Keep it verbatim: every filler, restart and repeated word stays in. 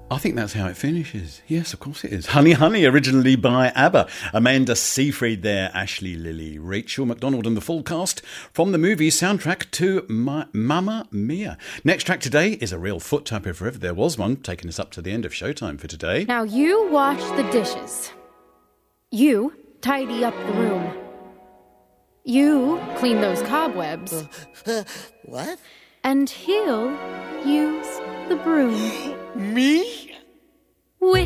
I think that's how it finishes. Yes, of course it is. Honey, Honey, originally by ABBA. Amanda Seyfried there, Ashley Lilly, Rachel McDonald and the full cast from the movie soundtrack to Ma- Mamma Mia. Next track today is a real foot tap if ever there was one, taking us up to the end of showtime for today. Now you wash the dishes. You tidy up the room. You clean those cobwebs. Uh, uh, what? And he'll use the broom. Me?